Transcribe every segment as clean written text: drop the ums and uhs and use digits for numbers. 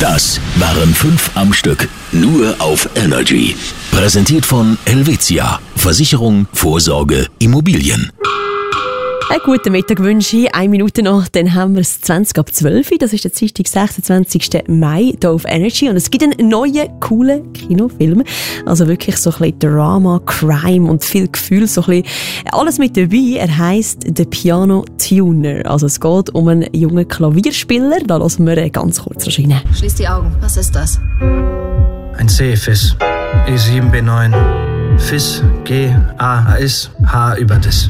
Das waren 5 am Stück, nur auf Energy. Präsentiert von Helvetia. Versicherung, Vorsorge, Immobilien. Einen guten Mittag wünsche ich. 1 Minute noch, dann haben wir es 20:12. Das ist der Dienstag, 26. Mai, hier auf Energy. Und es gibt einen neuen, coolen Kinofilm. Also wirklich so ein bisschen Drama, Crime und viel Gefühl. So ein bisschen alles mit dabei. Er heisst «The Piano Tuner». Also es geht um einen jungen Klavierspieler. Da lassen wir ganz kurz rein. Schließ die Augen. Was ist das? Ein C, Fis. E7, B9. Fis, G, A, Is, H über Dis.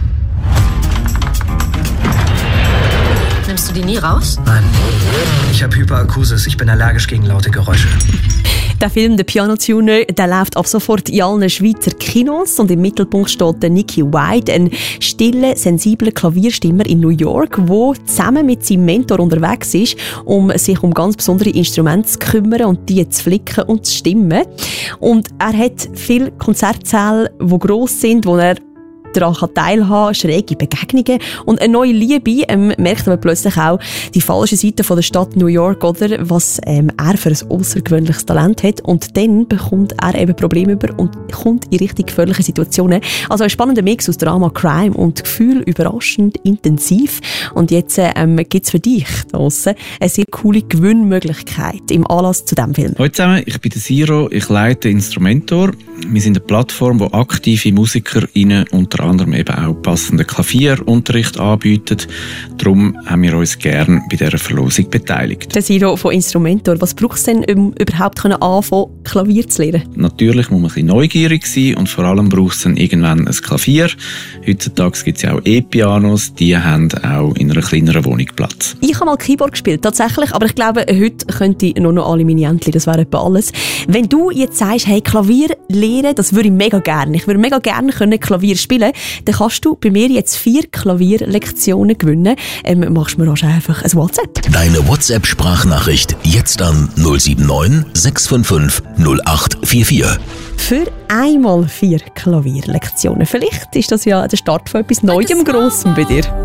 Nimmst du die nie raus? Nein. Ich habe Hyperakusis. Ich bin allergisch gegen laute Geräusche. Der Film «The Piano Tuner» der läuft ab sofort in allen Schweizer Kinos und im Mittelpunkt steht der Nicky White, ein stiller, sensibler Klavierstimmer in New York, der zusammen mit seinem Mentor unterwegs ist, um sich um ganz besondere Instrumente zu kümmern und die zu flicken und zu stimmen. Und er hat viele Konzertsäle, die gross sind, wo er daran teilhaben kann, schräge Begegnungen und eine neue Liebe. Merkt aber plötzlich auch die falsche Seite von der Stadt New York, oder was er für ein außergewöhnliches Talent hat. Und dann bekommt er eben Probleme über und kommt in richtig gefährliche Situationen. Also ein spannender Mix aus Drama, Crime und Gefühl, überraschend intensiv. Und jetzt gibt es für dich draussen eine sehr coole Gewinnmöglichkeit im Anlass zu diesem Film. Hallo zusammen, ich bin der Siro, ich leite Instrumentor. Wir sind eine Plattform, die aktive MusikerInnen unter anderem eben auch passenden Klavierunterricht anbietet. Darum haben wir uns gerne bei dieser Verlosung beteiligt. Der Siro von Instrumentor, was braucht es denn, um überhaupt anfangen, Klavier zu lernen? Natürlich muss man ein bisschen neugierig sein und vor allem braucht es dann irgendwann ein Klavier. Heutzutage gibt es ja auch E-Pianos, die haben auch in einer kleineren Wohnung Platz. Ich habe mal Keyboard gespielt, tatsächlich, aber ich glaube, heute könnte ich nur noch alle meine Entchen, das wäre etwa alles. Wenn du jetzt sagst, hey, Klavier lernen, das würde ich mega gerne. Ich würde mega gerne Klavier spielen. Dann kannst du bei mir jetzt 4 Klavierlektionen gewinnen. Machst du mir einfach ein WhatsApp. Deine WhatsApp-Sprachnachricht jetzt an 079 655 0844. Für einmal 4 Klavierlektionen. Vielleicht ist das ja der Start von etwas Neuem, Grossem bei dir.